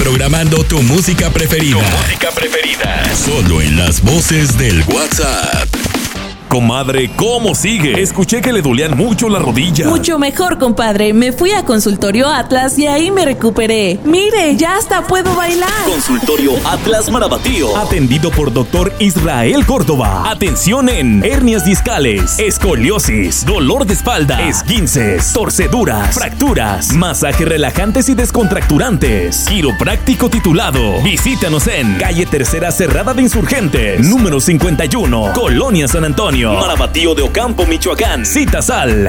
reprogramando tu música preferida. Solo en las voces del WhatsApp. Comadre, ¿cómo sigue? Escuché que le dolían mucho las rodillas. Mucho mejor, compadre. Me fui a Consultorio Atlas y ahí me recuperé. Mire, ya hasta puedo bailar. Consultorio Atlas Marabatío. Atendido por Dr. Israel Córdoba. Atención en hernias discales, escoliosis, dolor de espalda, esguinces, torceduras, fracturas, masajes relajantes y descontracturantes. Quiropráctico titulado. Visítanos en calle Tercera Cerrada de Insurgentes, número 51, Colonia San Antonio, Marabatío de Ocampo, Michoacán. Citas al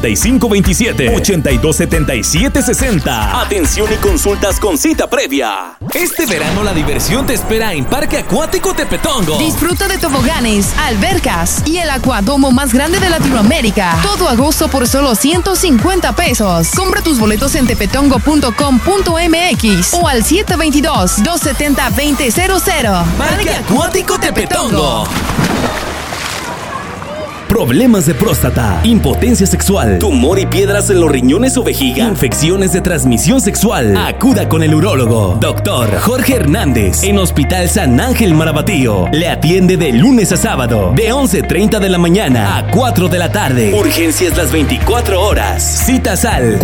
5527-827760. Atención y consultas con cita previa. Este verano la diversión te espera en Parque Acuático Tepetongo. Disfruta de toboganes, albercas y el acuadomo más grande de Latinoamérica. Todo agosto por solo 150 pesos. Compra tus boletos en tepetongo.com.mx o al 722-270-2000. Parque Acuático Tepetongo. Problemas de próstata, impotencia sexual, Tumor y piedras en los riñones o vejiga. infecciones de transmisión sexual. Acuda con el urólogo, Dr. Jorge Hernández, en Hospital San Ángel Marabatío. Le atiende de lunes a sábado, de 11:30 de la mañana a 4 de la tarde. Urgencias las 24 horas. Citas al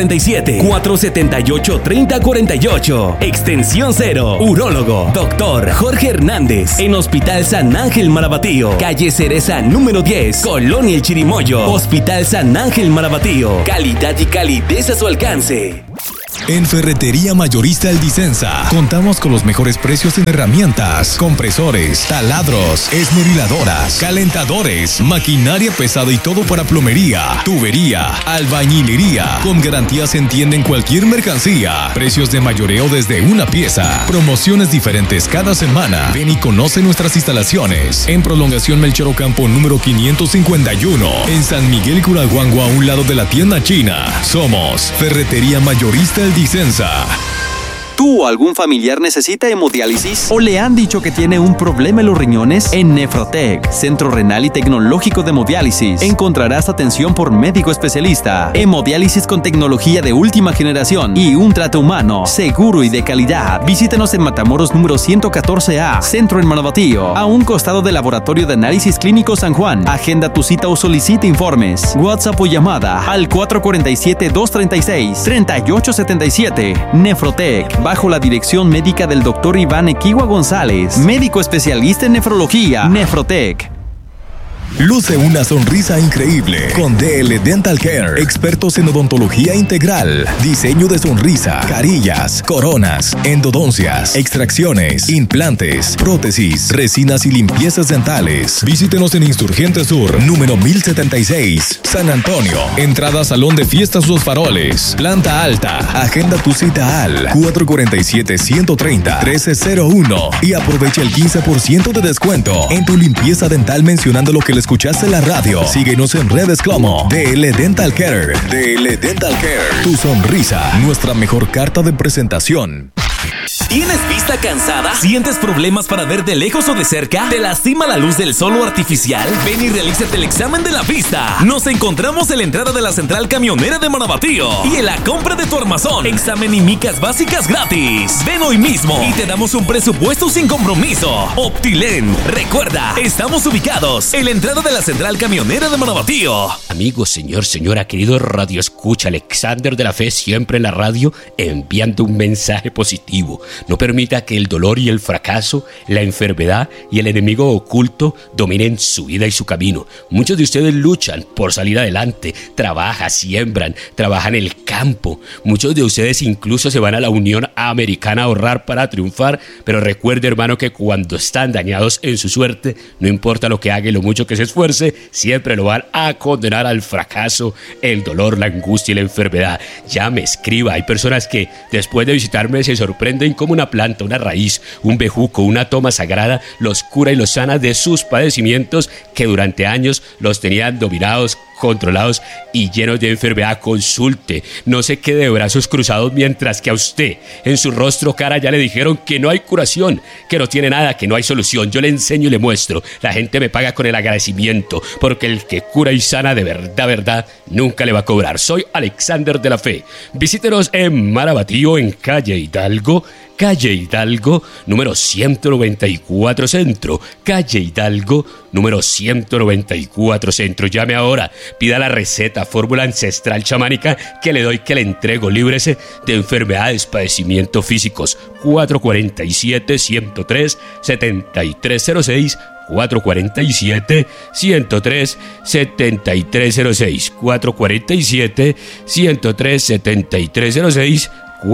447-478-3048. Extensión 0. Urólogo, Dr. Jorge Hernández, en Hospital San Ángel Marabatío. Calle Cereza, número 10. Colonia El Chirimoyo. Hospital San Ángel Marabatío. Calidad y calidez a su alcance. En Ferretería Mayorista El Dicenza contamos con los mejores precios en herramientas, compresores, taladros, esmeriladoras, calentadores, maquinaria pesada y todo para plomería, tubería, albañilería. Con garantías en tienda en cualquier mercancía. Precios de mayoreo desde una pieza. Promociones diferentes cada semana. Ven y conoce nuestras instalaciones. En Prolongación Melchor Ocampo número 551. En San Miguel Curaguango, a un lado de la tienda china. Somos Ferretería Mayorista El Dicenza. ¿Tú o algún familiar necesita hemodiálisis? ¿O le han dicho que tiene un problema en los riñones? En Nefrotec, Centro Renal y Tecnológico de Hemodiálisis, encontrarás atención por médico especialista, hemodiálisis con tecnología de última generación y un trato humano, seguro y de calidad. Visítanos en Matamoros número 114A, Centro en Marabatío, a un costado del Laboratorio de Análisis Clínico San Juan. Agenda tu cita o solicita informes. WhatsApp o llamada al 447-236-3877. Nefrotec, bajo la dirección médica del Dr. Iván Equigua González, médico especialista en nefrología. Nefrotec. Luce una sonrisa increíble con DL Dental Care, expertos en odontología integral, diseño de sonrisa, carillas, coronas, endodoncias, extracciones, implantes, prótesis, resinas y limpiezas dentales. Visítenos en Insurgente Sur, número 1076, San Antonio. Entrada Salón de Fiestas Los Faroles, planta alta. Agenda tu cita al 447-130-1301 y aprovecha el 15% de descuento en tu limpieza dental mencionando lo que le escuchaste en la radio. Síguenos en redes como DL Dental Care. DL Dental Care. Tu sonrisa, nuestra mejor carta de presentación. ¿Tienes vista cansada? ¿Sientes problemas para ver de lejos o de cerca? ¿Te lastima la luz del sol o artificial? Ven y realízate el examen de la vista. Nos encontramos en la entrada de la Central Camionera de Marabatío y en la compra de tu armazón. Examen y micas básicas gratis. Ven hoy mismo y te damos un presupuesto sin compromiso. Optilen, recuerda, estamos ubicados en la entrada de la Central Camionera de Marabatío. Amigo, señora, querido radio escucha, Alexander de la Fe, siempre en la radio, enviando un mensaje positivo. No permita que el dolor y el fracaso, la enfermedad y el enemigo oculto dominen su vida y su camino. Muchos de ustedes luchan por salir adelante, trabajan, siembran, trabajan en el campo. Muchos de ustedes incluso se van a la Unión Americana a ahorrar para triunfar, pero recuerde, hermano, que cuando están dañados en su suerte, no importa lo que haga y lo mucho que se esfuerce, siempre lo van a condenar al fracaso, el dolor, la angustia y la enfermedad. Llame, escriba. Hay personas que después de visitarme se sorprenden como una planta, una raíz, un bejuco, una toma sagrada los cura y los sana de sus padecimientos que durante años los tenían dominados descontrolados y llenos de enfermedad, consulte. No se quede de brazos cruzados mientras que a usted, en su rostro, cara, ya le dijeron que no hay curación, que no tiene nada, que no hay solución. Yo le enseño y le muestro. La gente me paga con el agradecimiento, porque el que cura y sana de verdad, nunca le va a cobrar. Soy Alexander de la Fe. Visítenos en Marabatío, en calle Hidalgo, número 194 Centro. Calle Hidalgo, número 194 Centro. Llame ahora, pida la receta, fórmula ancestral chamánica que le doy, que le entrego. Líbrese de enfermedades, padecimientos físicos. 447-103-7306. 447-103-7306. 447-103-7306.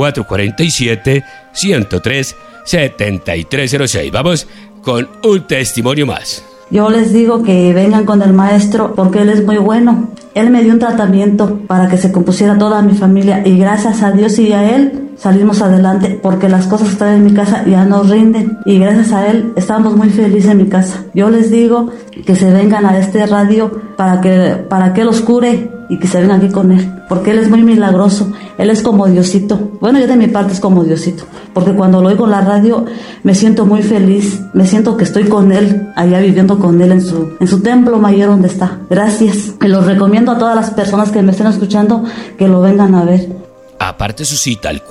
447-103-7306. Vamos con un testimonio más. Yo les digo que vengan con el maestro porque él es muy bueno. Él me dio un tratamiento para que se compusiera toda mi familia y gracias a Dios y a él salimos adelante porque las cosas que están en mi casa ya nos rinden y gracias a él estamos muy felices en mi casa. Yo les digo que se vengan a este radio para que los cure y que se vengan aquí con él porque él es muy milagroso, él es como Diosito. Bueno, yo de mi parte es como Diosito porque cuando lo oigo en la radio me siento muy feliz, me siento que estoy con él, allá viviendo con él en su templo mayor donde está. Gracias, y los recomiendo a todas las personas que me estén escuchando que lo vengan a ver. Aparte su cita al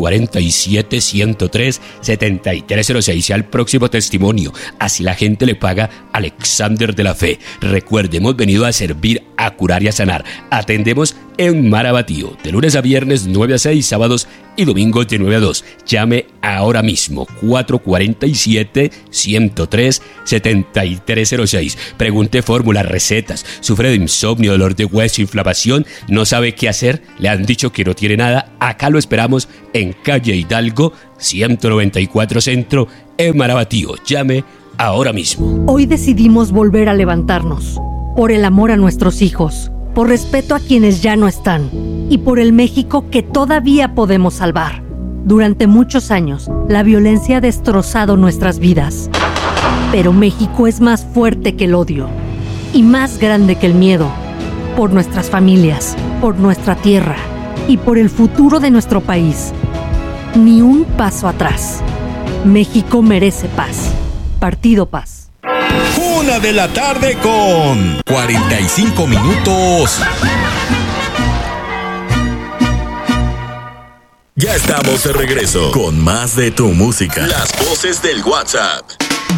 447-103-7306. Sea el próximo testimonio. Así la gente le paga. Alexander de la Fe. Recuerde, hemos venido a servir, a curar y a sanar. Atendemos en Marabatío, de lunes a viernes 9 a 6, sábados y domingos de 9 a 2. Llame ahora mismo, 447-103-7306. Pregunte fórmulas, recetas. Sufre de insomnio, dolor de hueso, inflamación. No sabe qué hacer. Le han dicho que no tiene nada. Acá lo esperamos en calle Hidalgo, 194 Centro, en Marabatío. Llame ahora mismo. Hoy decidimos volver a levantarnos. Por el amor a nuestros hijos, por respeto a quienes ya no están y por el México que todavía podemos salvar. Durante muchos años, la violencia ha destrozado nuestras vidas. Pero México es más fuerte que el odio y más grande que el miedo. Por nuestras familias, por nuestra tierra y por el futuro de nuestro país. Ni un paso atrás. México merece paz. Partido Paz. 1 de la tarde con 45 minutos. Ya estamos de regreso con más de tu música. Las voces del WhatsApp.